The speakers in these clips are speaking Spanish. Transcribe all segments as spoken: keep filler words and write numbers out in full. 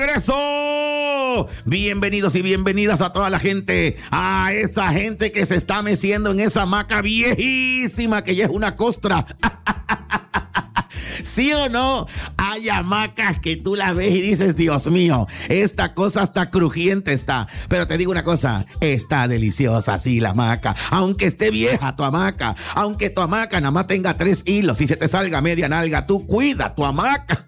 regreso. Bienvenidos y bienvenidas a toda la gente, a esa gente que se está meciendo en esa hamaca viejísima que ya es una costra. ¿Sí o no? Hay hamacas que tú las ves y dices, Dios mío, esta cosa está crujiente está. Pero te digo una cosa, está deliciosa, sí, la hamaca. Aunque esté vieja tu hamaca, aunque tu hamaca nada más tenga tres hilos y se te salga media nalga, tú cuida tu hamaca.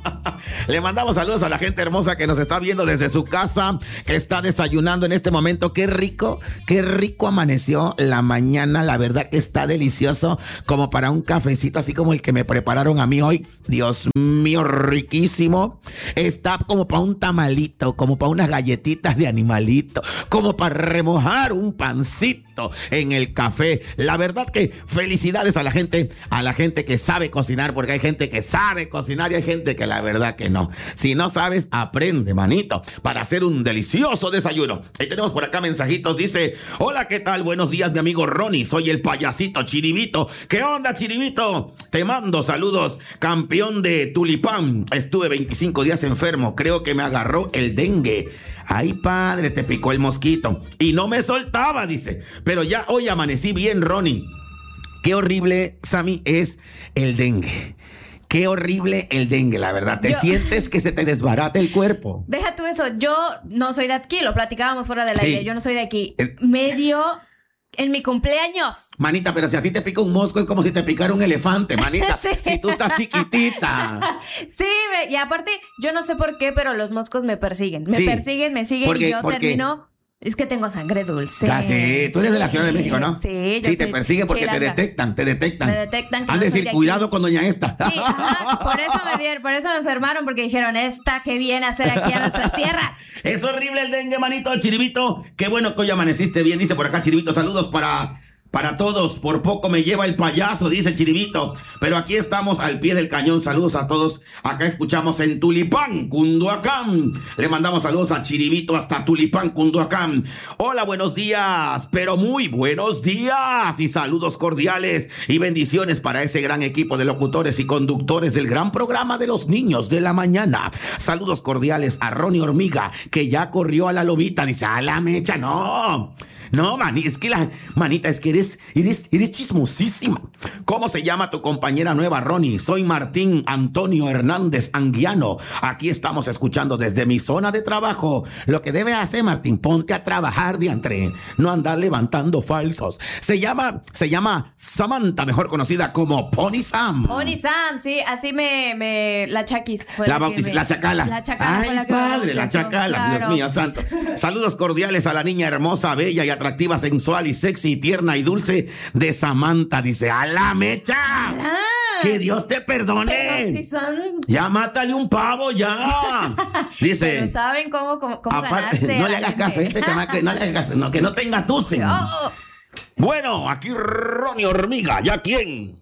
Le mandamos saludos a la gente hermosa que nos está viendo desde su casa, que está desayunando en este momento. Qué rico, qué rico amaneció la mañana. La verdad que está delicioso, como para un cafecito así como el que me prepararon a mí hoy. Dios mío, riquísimo. Está como para un tamalito, como para unas galletitas de animalito, como para remojar un pancito en el café. La verdad que felicidades a la gente, a la gente que sabe cocinar, porque hay gente que sabe cocinar y hay gente que la verdad que no. Si no sabes, aprende, manito, para hacer un delicioso desayuno. Ahí tenemos por acá mensajitos. Dice, hola, ¿qué tal? Buenos días, mi amigo Ronnie. Soy el payasito Chiribito. ¿Qué onda, Chiribito? Te mando saludos, campeón de Tulipán. Estuve veinticinco días enfermo. Creo que me agarró el dengue. Ay, padre, te picó el mosquito. Y no me soltaba, dice. Pero ya hoy amanecí bien, Ronnie. Qué horrible, Sammy, es el dengue. Qué horrible el dengue, la verdad. Te yo, sientes que se te desbarata el cuerpo. Deja tú eso. Yo no soy de aquí. Lo platicábamos fuera del aire. Sí. Yo no soy de aquí. El... Medio en mi cumpleaños. Manita, pero si a ti te pica un mosco es como si te picara un elefante, manita. Sí. Si tú estás chiquitita. Sí, y aparte, yo no sé por qué, pero los moscos me persiguen. Me sí. persiguen, me siguen porque, y yo porque... termino... Es que tengo sangre dulce. Ah, sí, tú eres de la Ciudad de México, ¿no? Sí, yo Sí, te persiguen porque chilanga. te detectan, te detectan. Me detectan. Han de decir, cuidado con doña esta. Sí, ajá, por eso me dieron, por eso me enfermaron, porque dijeron, esta que viene a hacer aquí a nuestras tierras. Es horrible el dengue, manito, Chiribito. Qué bueno que hoy amaneciste bien, dice por acá Chiribito. Saludos para... Para todos, por poco me lleva el payaso, dice Chiribito. Pero aquí estamos al pie del cañón. Saludos a todos. Acá escuchamos en Tulipán, Cunduacán. Le mandamos saludos a Chiribito hasta Tulipán, Cunduacán. Hola, buenos días, pero muy buenos días. Y saludos cordiales y bendiciones para ese gran equipo de locutores y conductores del gran programa de los niños de la mañana. Saludos cordiales a Ronnie Hormiga, que ya corrió a la lobita. Dice, a la mecha, no. No, mani, es que la manita, es que eres, eres, eres chismosísima. ¿Cómo se llama tu compañera nueva, Ronnie? Soy Martín Antonio Hernández Anguiano. Aquí estamos escuchando desde mi zona de trabajo. Lo que debes hacer, Martín, ponte a trabajar diantre, no andar levantando falsos. Se llama, se llama Samantha, mejor conocida como Pony Sam. Pony Sam, sí, así me, me la chaquis. Fue La, la, bautiz, me, la chacala. La chacala. Ay, fue la que padre, la chacala, claro. Dios mío santo. Saludos cordiales a la niña hermosa, bella y atractiva, sensual y sexy, tierna y dulce de Samantha. Dice, ¡a la mecha! Ah, ¡Que Dios te perdone! Pero si son... Ya mátale un pavo, ya. Dice... Pero saben cómo, cómo, cómo aparte, ganarse. no le hagas caso a este chamaco, no le hagas caso, no, que no tenga tusen. Oh. Bueno, aquí Ronnie Hormiga, ¿ya quién?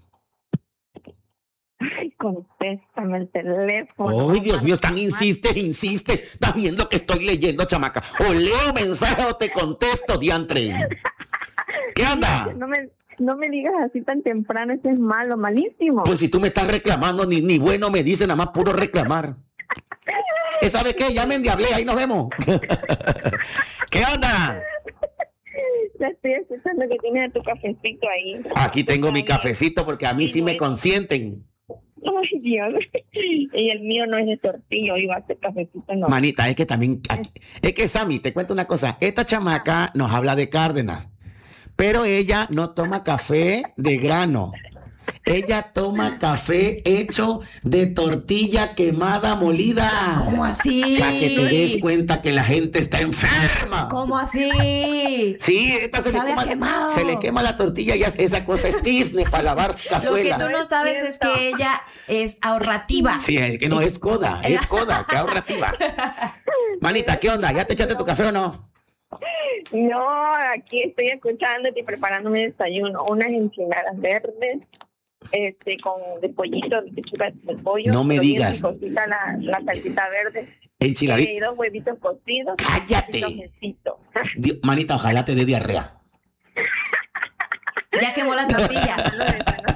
Ay, contéstame el teléfono. Ay, Dios mío, tan insiste, insiste. Estás viendo que estoy leyendo, chamaca. O leo mensaje o te contesto, diantre. ¿Qué anda? No me, no me digas así tan temprano, eso es malo, malísimo. Pues si tú me estás reclamando, ni, ni bueno me dice, nada más puro reclamar. ¿Sabe qué? Ya me endiablé, ahí nos vemos. ¿Qué onda? Ya estoy escuchando que tienes tu cafecito ahí. Aquí tengo mi cafecito porque a mí sí me consienten. Ay, Dios. Y el mío no es de tortillo, iba a ser cafecito. No. Manita, es que también... Es que, Sammy, te cuento una cosa. Esta chamaca nos habla de Cárdenas, pero ella no toma café de grano. Ella toma café hecho de tortilla quemada molida. ¿Cómo así? Para que te des cuenta que la gente está enferma. ¿Cómo así? Sí, esta se le, quema, se le quema la tortilla y esa cosa es tizne para lavar cazuela. Lo que tú no sabes es que ella es ahorrativa. Sí, es que no es coda, es coda, que ahorrativa. Manita, ¿qué onda? ¿Ya te echaste tu café o no? No, aquí estoy escuchándote y preparándome mi desayuno. Unas enchiladas verdes. Este, con de pollito, de pechuga de pollo. No me digas. Cosita, la, la salsita verde. Enchiladita. Y dos huevitos cocidos. ¡Cállate! Dios, manita, ojalá te dé diarrea. Ya quemó la tortilla.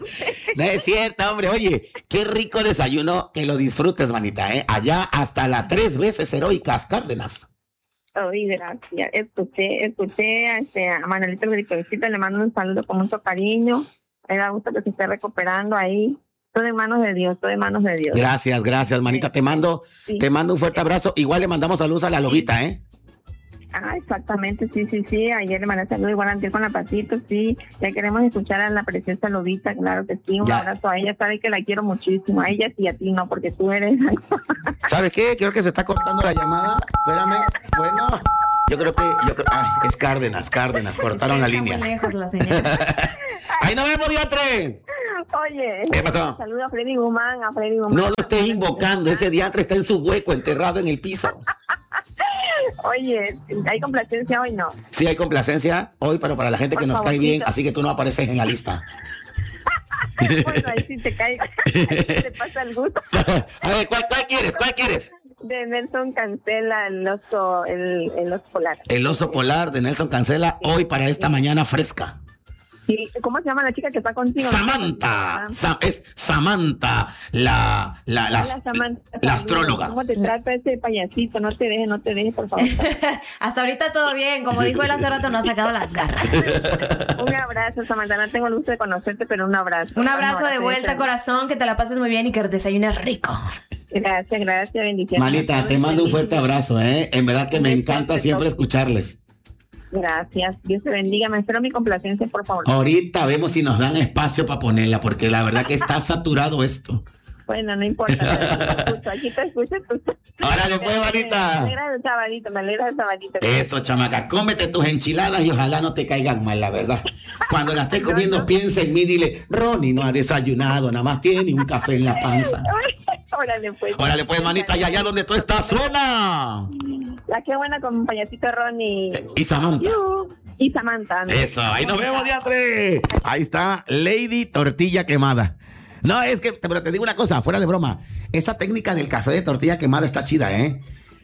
No es cierto, hombre. Oye, qué rico desayuno, que lo disfrutes, manita, ¿eh? Allá hasta las tres veces heroicas Cárdenas. Ay, gracias. Escuché, escuché a, este, a Manuelito Gritoncito, le mando un saludo con mucho cariño. Me da gusto que se esté recuperando ahí. Todo en manos de Dios, todo en manos de Dios. Gracias, gracias, manita. Te mando, sí. te mando un fuerte abrazo. Igual le mandamos saludos a la lobita, ¿eh? Ah, exactamente, sí, sí, sí. Ayer le mandé saludos igual antes con la Patito, sí. Ya queremos escuchar a la preciosa lobita, claro que sí. Un ya. abrazo a ella, sabe que la quiero muchísimo. A ella sí, a ti no, porque tú eres... ¿Sabes qué? Creo que se está cortando la llamada. Espérame. Bueno, yo creo que... Yo creo, ay, es Cárdenas, Cárdenas. Cortaron la línea. Muy lejos la señal. ¡Ahí nos vemos, diantre! Oye, ¿qué pasó? Saludos a Freddy Guzmán, a Freddy Guzmán. No lo estés invocando, ese diantre está en su hueco, enterrado en el piso. Oye, ¿hay complacencia hoy? No. Sí, hay complacencia hoy, pero para la gente Por que nos favorito. cae bien, así que tú no apareces en la lista. Bueno, ahí sí te cae, ahí sí te pasa el gusto. A ver, ¿cuál, cuál quieres? ¿Cuál quieres? De Nelson Cancela, el oso, el, el oso polar. El oso polar de Nelson Cancela, sí, hoy para esta sí. mañana fresca. Sí, ¿cómo se llama la chica que está contigo? Samantha, Sa- es Samantha, la la, la, Hola, Samantha, la astróloga. ¿Cómo te trata ese payasito? No te dejes, no te dejes, por favor. Hasta ahorita todo bien, como dijo él hace rato, no ha sacado las garras. Un abrazo, Samantha, no tengo el gusto de conocerte, pero un abrazo. Un abrazo, un abrazo de vuelta, de corazón, que te la pases muy bien y que desayunes rico. Gracias, gracias, bendiciones. Manita, te mando un fuerte abrazo, ¿eh? En verdad que me encanta siempre escucharles. Gracias, Dios te bendiga, me espero mi complacencia, por favor. Ahorita vemos si nos dan espacio para ponerla, porque la verdad que está saturado esto. Bueno, no importa, te escucho, aquí te escucho. Órale, pues, manita. Me alegra el sabadito, me alegra el sabadito. Eso, chamaca, cómete tus enchiladas y ojalá no te caigan mal, la verdad. Cuando la estés comiendo, no, no. piensa en mí, dile, Ronnie no ha desayunado, nada más tiene un café en la panza. Órale, pues. Órale, pues, manita, y allá donde tú estás, suena. La que buena con payasito Ronnie. Y Samantha. Y Samantha. Eso, ahí nos vemos, diantre. Ahí está Lady Tortilla Quemada. No, es que, pero te digo una cosa, fuera de broma. Esa técnica del café de tortilla quemada está chida, ¿eh?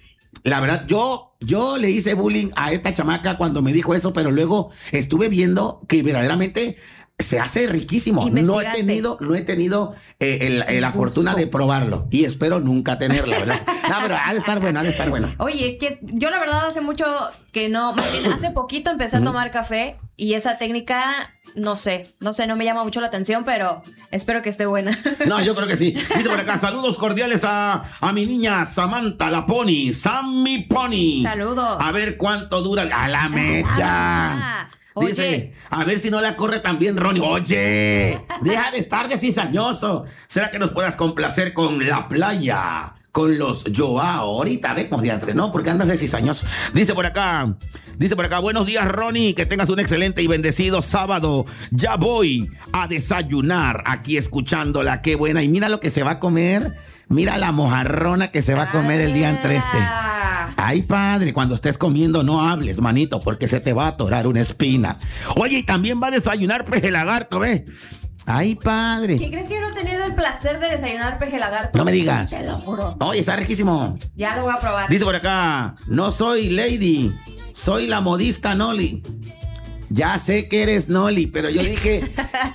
La verdad, yo, yo le hice bullying a esta chamaca cuando me dijo eso, pero luego estuve viendo que verdaderamente se hace riquísimo. No he tenido, no he tenido eh, el, el, la fortuna de probarlo y espero nunca tenerla, ¿verdad? No, pero ha de estar bueno, ha de estar bueno. Oye, que yo la verdad hace mucho que no, más bien hace poquito empecé a tomar café y esa técnica, no sé, no sé, no me llama mucho la atención, pero espero que esté buena. No, yo creo que sí. Dice por acá, saludos cordiales a, a mi niña Samantha, la Pony, Sammy Pony. Saludos. A ver cuánto dura a la mecha. Dice, oye, a ver si no la corre también Ronnie. Oye, deja de estar de cizañoso. ¿Será que nos puedas complacer con La Playa? Con los Joao. Ahorita vemos diantre, ¿no? Porque andas de cizañoso. Dice por acá, dice por acá, buenos días, Ronnie. Que tengas un excelente y bendecido sábado. Ya voy a desayunar aquí escuchándola. Qué buena. Y mira lo que se va a comer. Mira la mojarrona que se va a comer el día entre este. Ay, padre, cuando estés comiendo no hables, manito, porque se te va a atorar una espina. Oye, y también va a desayunar peje lagarto, ¿ve? Ay, padre. ¿Qué crees que yo no he tenido el placer de desayunar peje lagarto? No me digas. Te lo juro. Oye, está riquísimo. Ya lo voy a probar. Dice por acá, no soy Lady, soy la modista Noli. Ya sé que eres Noli, pero yo dije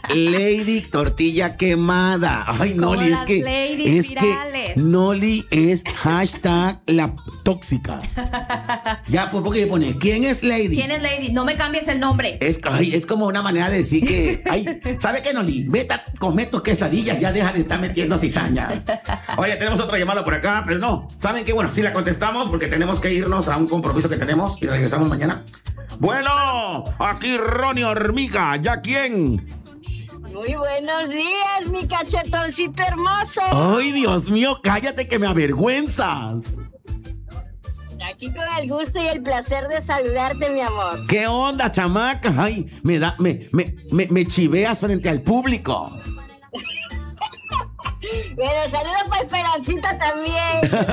Lady Tortilla Quemada. Ay, Noli, es que es que Noli es hashtag la tóxica. Ya, pues, ¿por qué pone? ¿Quién es Lady? ¿Quién es Lady? No me cambies el nombre. Es, ay, es como una manera de decir que, ay, ¿sabe qué, Noli? Vete a comer tus quesadillas, ya deja de estar metiendo cizaña. Oye, tenemos otra llamada por acá, pero no. ¿Saben qué? Bueno, sí la contestamos porque tenemos que irnos a un compromiso que tenemos y regresamos mañana. Bueno, aquí Ronnie Hormiga, ¿ya quién? Muy buenos días, mi cachetoncito hermoso. Ay, Dios mío, cállate que me avergüenzas. Aquí con el gusto y el placer de saludarte, mi amor. ¿Qué onda, chamaca? Ay, me da, me, me, me, me chiveas frente al público. Bueno, saludos para Esperancita también.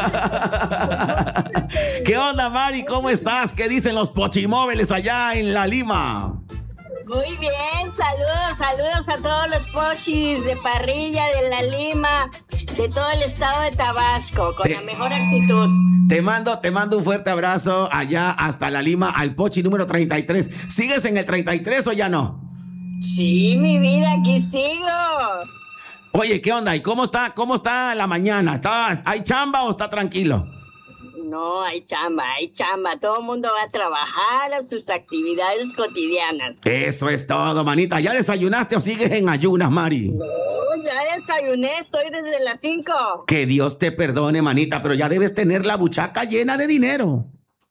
¿Qué onda, Mari? ¿Cómo estás? ¿Qué dicen los pochimóviles allá en La Lima? Muy bien, saludos, saludos a todos los pochis de Parrilla, de La Lima, de todo el estado de Tabasco, con te, la mejor actitud. Te mando, te mando un fuerte abrazo allá hasta La Lima, al pochi número treinta y tres. ¿Sigues en el treinta y tres o ya no? Sí, mi vida, aquí sigo. Oye, ¿qué onda? ¿Y cómo está, cómo está la mañana? ¿Está, ¿Hay chamba o está tranquilo? No, hay chamba, hay chamba. Todo el mundo va a trabajar a sus actividades cotidianas. Eso es todo, manita. ¿Ya desayunaste o sigues en ayunas, Mari? No, ya desayuné, estoy desde las cinco. Que Dios te perdone, manita, pero ya debes tener la buchaca llena de dinero.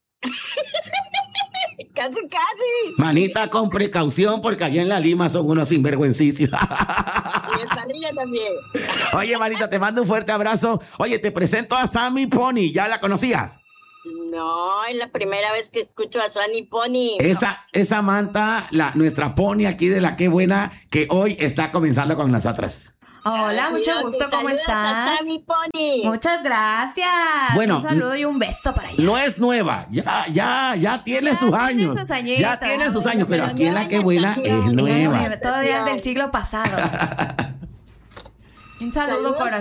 Casi, casi. Manita, con precaución, porque allá en la Lima son unos sinvergüencicios. Y en Parrilla también. Oye, manita, te mando un fuerte abrazo. Oye, te presento a Sammy Pony. ¿Ya la conocías? No, es la primera vez que escucho a Sunny Pony. Esa, esa manta, la, nuestra Pony aquí de la Qué Buena, que hoy está comenzando con nosotras. Hola, mucho gusto, ¿cómo estás? Sammy Pony. Muchas gracias. Bueno, un saludo y un beso para ella. No es nueva, ya, ya, ya tiene Ya sus tiene años. sus añitos. Ya tiene sus años, pero Pero aquí en la no Qué Buena exageración. es nueva. Todavía del siglo pasado. Un saludo, Saludos corazón.